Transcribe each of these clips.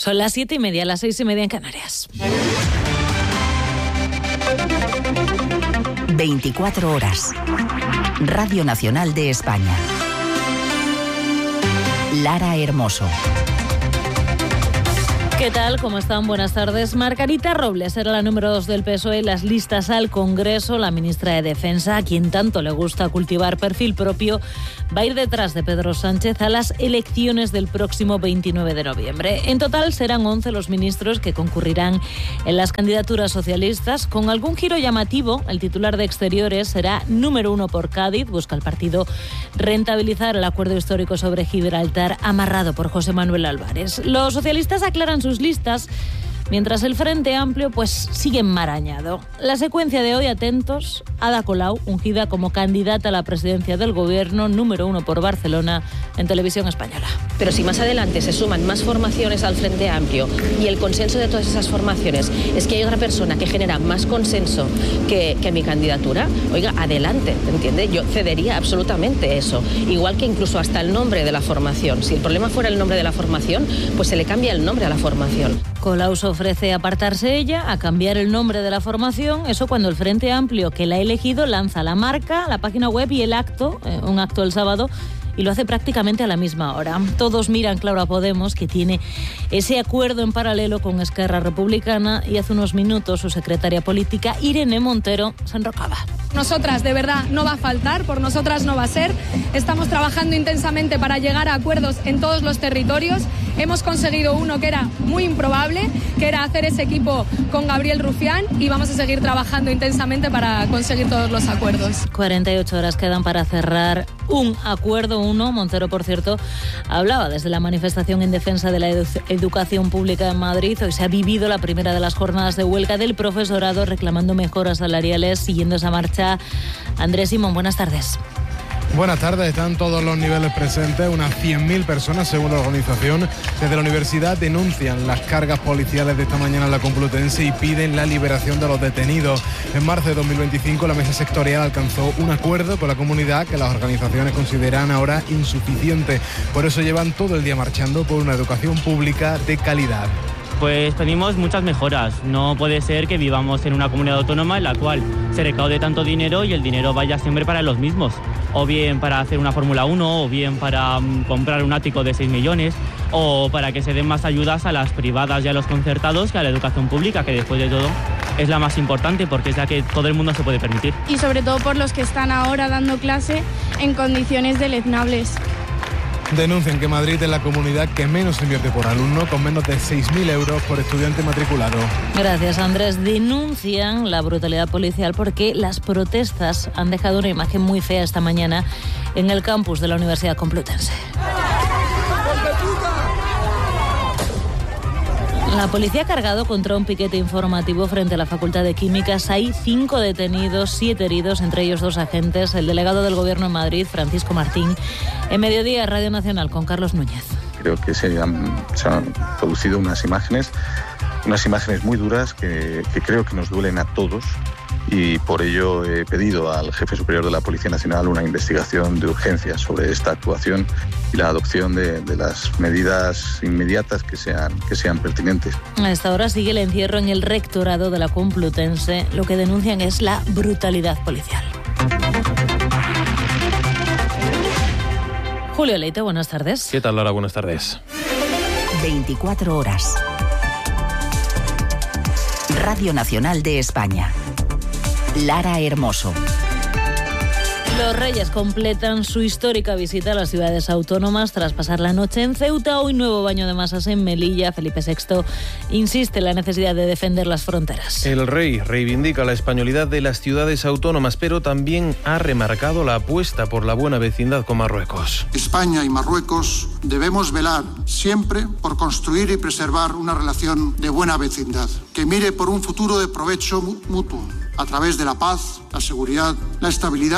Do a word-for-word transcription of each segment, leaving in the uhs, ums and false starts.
Son las siete y media, las seis y media en Canarias. veinticuatro horas. Radio Nacional de España. Lara Hermoso. ¿Qué tal? ¿Cómo están? Buenas tardes. Margarita Robles era la número dos del P S O E en las listas al Congreso. La ministra de Defensa, a quien tanto le gusta cultivar perfil propio, va a ir detrás de Pedro Sánchez a las elecciones del próximo veintinueve de noviembre. En total serán once los ministros que concurrirán en las candidaturas socialistas. Con algún giro llamativo, el titular de Exteriores será número uno por Cádiz. Busca el partido rentabilizar el acuerdo histórico sobre Gibraltar amarrado por José Manuel Álvarez. Los socialistas aclaran sus listas, mientras el Frente Amplio pues sigue enmarañado. La secuencia de hoy, atentos: Ada Colau, ungida como candidata a la presidencia del Gobierno, número uno por Barcelona, en Televisión Española. Pero si más adelante se suman más formaciones al Frente Amplio y el consenso de todas esas formaciones es que hay otra persona que genera más consenso que, que mi candidatura, oiga, adelante, ¿entiende? Yo cedería absolutamente eso. Igual que incluso hasta el nombre de la formación. Si el problema fuera el nombre de la formación, pues se le cambia el nombre a la formación. Colau se ofrece a apartarse ella, a cambiar el nombre de la formación, eso cuando el Frente Amplio, que la ha elegido, lanza la marca, la página web y el acto, eh, un acto el sábado, y lo hace prácticamente a la misma hora. Todos miran, claro, a Podemos, que tiene ese acuerdo en paralelo con Esquerra Republicana, y hace unos minutos su secretaria política, Irene Montero, se enrocaba. Nosotras, de verdad, no va a faltar, por nosotras no va a ser. Estamos trabajando intensamente para llegar a acuerdos en todos los territorios. Hemos conseguido uno que era muy improbable, que era hacer ese equipo con Gabriel Rufián, y vamos a seguir trabajando intensamente para conseguir todos los acuerdos. cuarenta y ocho horas quedan para cerrar un acuerdo, uno. Montero, por cierto, hablaba desde la manifestación en defensa de la edu- educación pública en Madrid. Hoy se ha vivido la primera de las jornadas de huelga del profesorado reclamando mejoras salariales. Siguiendo esa marcha, Andrés Simón, buenas tardes. Buenas tardes, están todos los niveles presentes, unas cien mil personas según la organización. Desde la universidad denuncian las cargas policiales de esta mañana en la Complutense y piden la liberación de los detenidos. En marzo de dos mil veinticinco la mesa sectorial alcanzó un acuerdo con la comunidad que las organizaciones consideran ahora insuficiente. Por eso llevan todo el día marchando por una educación pública de calidad. Pues pedimos muchas mejoras. No puede ser que vivamos en una comunidad autónoma en la cual se recaude tanto dinero y el dinero vaya siempre para los mismos. O bien para hacer una Fórmula uno, o bien para um, comprar un ático de seis millones, o para que se den más ayudas a las privadas y a los concertados que a la educación pública, que después de todo es la más importante porque es la que todo el mundo se puede permitir. Y sobre todo por los que están ahora dando clase en condiciones deleznables. Denuncian que Madrid es la comunidad que menos invierte por alumno, con menos de seis mil euros por estudiante matriculado. Gracias, Andrés. Denuncian la brutalidad policial porque las protestas han dejado una imagen muy fea esta mañana en el campus de la Universidad Complutense. La policía ha cargado contra un piquete informativo frente a la Facultad de Químicas. Hay cinco detenidos, siete heridos, entre ellos dos agentes. El delegado del Gobierno en Madrid, Francisco Martín. En Mediodía, Radio Nacional, con Carlos Núñez. Creo que se han, se han producido unas imágenes, unas imágenes muy duras que, que creo que nos duelen a todos. Y por ello he pedido al jefe superior de la Policía Nacional una investigación de urgencia sobre esta actuación y la adopción de, de las medidas inmediatas que sean, que sean pertinentes. A esta hora sigue el encierro en el rectorado de la Complutense. Lo que denuncian es la brutalidad policial. Julio Leite, buenas tardes. ¿Qué tal, Laura? Buenas tardes. veinticuatro horas. Radio Nacional de España. Lara Hermoso. Los Reyes completan su histórica visita a las ciudades autónomas tras pasar la noche en Ceuta. Hoy nuevo baño de masas en Melilla. Felipe sexto insiste en la necesidad de defender las fronteras. El rey reivindica la españolidad de las ciudades autónomas, pero también ha remarcado la apuesta por la buena vecindad con Marruecos. España y Marruecos debemos velar siempre por construir y preservar una relación de buena vecindad, que mire por un futuro de provecho mutuo, a través de la paz, la seguridad, la estabilidad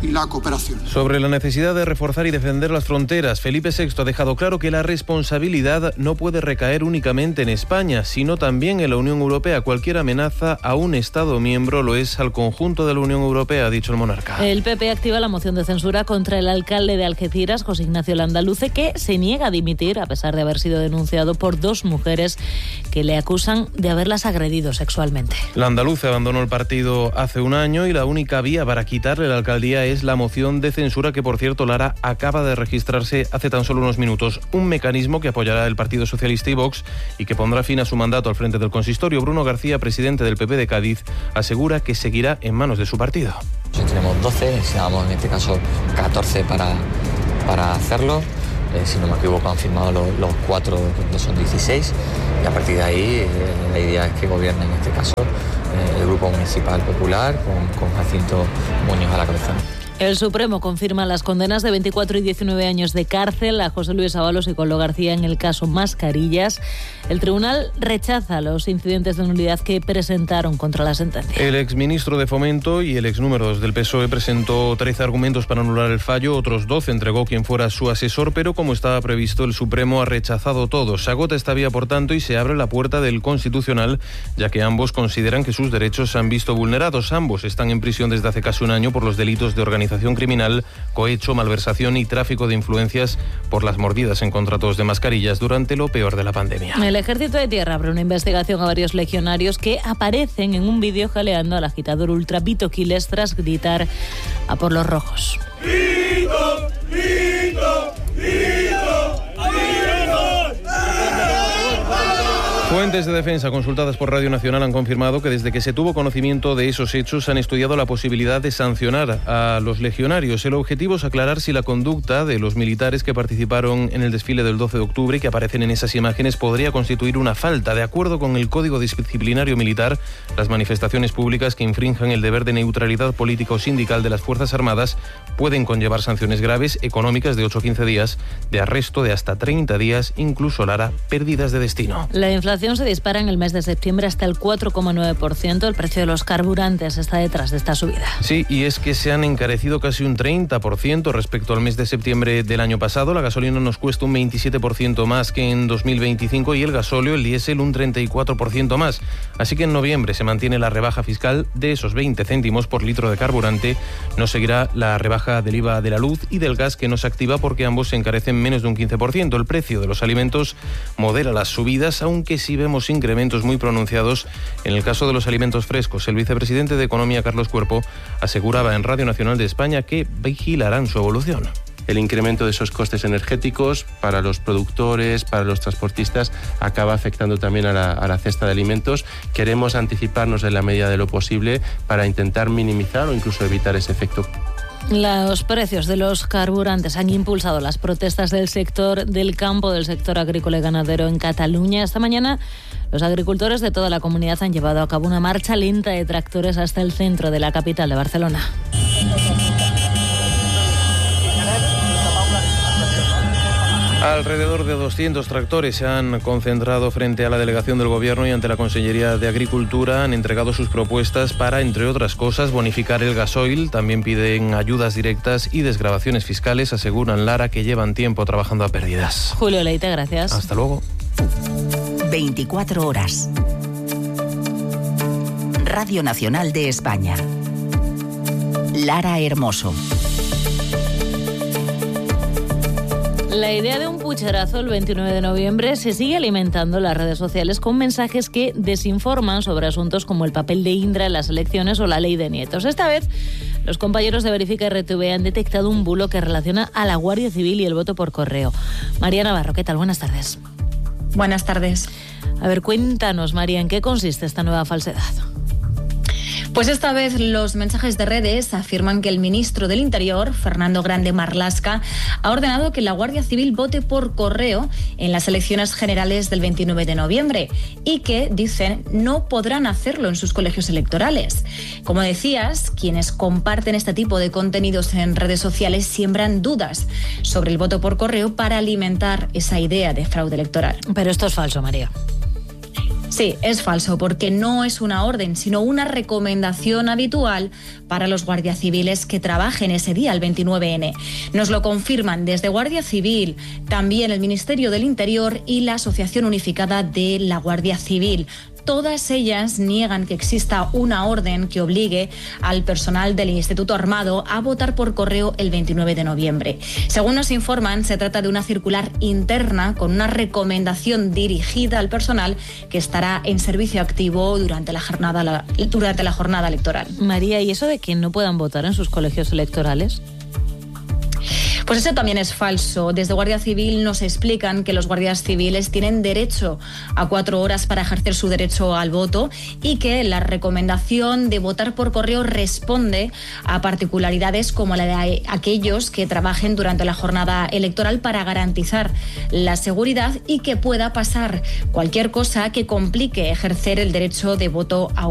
y la cooperación. Sobre la necesidad de reforzar y defender las fronteras, Felipe sexto ha dejado claro que la responsabilidad no puede recaer únicamente en España, sino también en la Unión Europea. Cualquier amenaza a un Estado miembro lo es al conjunto de la Unión Europea, ha dicho el monarca. El P P activa la moción de censura contra el alcalde de Algeciras, José Ignacio Landaluce, que se niega a dimitir a pesar de haber sido denunciado por dos mujeres que le acusan de haberlas agredido sexualmente. Landaluce abandonó el partido hace un año y la única vía para quitarle la alcaldía es la moción de censura que, por cierto, Lara, acaba de registrarse hace tan solo unos minutos. Un mecanismo que apoyará el Partido Socialista y Vox y que pondrá fin a su mandato al frente del consistorio. Bruno García, presidente del P P de Cádiz, asegura que seguirá en manos de su partido. Tenemos doce, necesitamos en este caso catorce para, para hacerlo. Eh, si no me equivoco, han firmado los, los cuatro, que son dieciséis, y a partir de ahí eh, la idea es que gobierne en este caso eh, el Grupo Municipal Popular con, con Jacinto Muñoz a la cabeza. El Supremo confirma las condenas de veinticuatro y diecinueve años de cárcel a José Luis Ábalos y Coldo García en el caso Mascarillas. El tribunal rechaza los incidentes de nulidad que presentaron contra la sentencia. El exministro de Fomento y el exnúmero dos del P S O E presentó trece argumentos para anular el fallo, otros doce entregó quien fuera su asesor, pero como estaba previsto, el Supremo ha rechazado todos. Se agota esta vía, por tanto, y se abre la puerta del Constitucional, ya que ambos consideran que sus derechos se han visto vulnerados. Ambos están en prisión desde hace casi un año por los delitos de organización criminal, cohecho, malversación y tráfico de influencias por las mordidas en contratos de mascarillas durante lo peor de la pandemia. El Ejército de Tierra abre una investigación a varios legionarios que aparecen en un vídeo jaleando al agitador ultra Vito Quiles tras gritar a por los rojos. ¡Vito! ¡Vito! ¡Vito! Fuentes de defensa consultadas por Radio Nacional han confirmado que desde que se tuvo conocimiento de esos hechos han estudiado la posibilidad de sancionar a los legionarios. El objetivo es aclarar si la conducta de los militares que participaron en el desfile del doce de octubre y que aparecen en esas imágenes podría constituir una falta. De acuerdo con el Código Disciplinario Militar, las manifestaciones públicas que infrinjan el deber de neutralidad política o sindical de las Fuerzas Armadas pueden conllevar sanciones graves, económicas de ocho a quince días, de arresto de hasta treinta días, incluso, Lara, pérdidas de destino. La inflación se dispara en el mes de septiembre hasta el cuatro coma nueve por ciento. El precio de los carburantes está detrás de esta subida. Sí, y es que se han encarecido casi un treinta por ciento respecto al mes de septiembre del año pasado. La gasolina nos cuesta un veintisiete por ciento más que en dos mil veinticinco y el gasóleo, el diésel, un treinta y cuatro por ciento más. Así que en noviembre se mantiene la rebaja fiscal de esos veinte céntimos por litro de carburante. No seguirá la rebaja del I V A de la luz y del gas, que no se activa porque ambos se encarecen menos de un quince por ciento. El precio de los alimentos modera las subidas, aunque sí vemos incrementos muy pronunciados en el caso de los alimentos frescos. El vicepresidente de Economía, Carlos Cuerpo, aseguraba en Radio Nacional de España que vigilarán su evolución. El incremento de esos costes energéticos para los productores, para los transportistas, acaba afectando también a la, a la cesta de alimentos. Queremos anticiparnos en la medida de lo posible para intentar minimizar o incluso evitar ese efecto. Los precios de los carburantes han impulsado las protestas del sector del campo, del sector agrícola y ganadero en Cataluña. Esta mañana los agricultores de toda la comunidad han llevado a cabo una marcha lenta de tractores hasta el centro de la capital de Barcelona. Alrededor de doscientos tractores se han concentrado frente a la delegación del Gobierno y ante la Consellería de Agricultura. Han entregado sus propuestas para, entre otras cosas, bonificar el gasoil. También piden ayudas directas y desgravaciones fiscales. Aseguran, Lara, que llevan tiempo trabajando a pérdidas. Julio Leite, gracias. Hasta luego. veinticuatro horas. Radio Nacional de España. Lara Hermoso. La idea de un pucherazo el veintinueve de noviembre se sigue alimentando en las redes sociales con mensajes que desinforman sobre asuntos como el papel de Indra en las elecciones o la ley de nietos. Esta vez, los compañeros de Verifica R T V han detectado un bulo que relaciona a la Guardia Civil y el voto por correo. María Navarro, ¿qué tal? Buenas tardes. Buenas tardes. A ver, cuéntanos, María, ¿en qué consiste esta nueva falsedad? Pues esta vez los mensajes de redes afirman que el ministro del Interior, Fernando Grande Marlaska, ha ordenado que la Guardia Civil vote por correo en las elecciones generales del veintinueve de noviembre y que, dicen, no podrán hacerlo en sus colegios electorales. Como decías, quienes comparten este tipo de contenidos en redes sociales siembran dudas sobre el voto por correo para alimentar esa idea de fraude electoral. Pero esto es falso, María. Sí, es falso, porque no es una orden, sino una recomendación habitual para los guardias civiles que trabajen ese día, el veintinueve ene. Nos lo confirman desde Guardia Civil, también el Ministerio del Interior y la Asociación Unificada de la Guardia Civil. Todas ellas niegan que exista una orden que obligue al personal del Instituto Armado a votar por correo el veintinueve de noviembre. Según nos informan, se trata de una circular interna con una recomendación dirigida al personal que estará en servicio activo durante la jornada, durante la jornada electoral. María, ¿y eso de que no puedan votar en sus colegios electorales? Pues eso también es falso. Desde Guardia Civil nos explican que los guardias civiles tienen derecho a cuatro horas para ejercer su derecho al voto y que la recomendación de votar por correo responde a particularidades como la de aquellos que trabajen durante la jornada electoral para garantizar la seguridad y que pueda pasar cualquier cosa que complique ejercer el derecho de voto a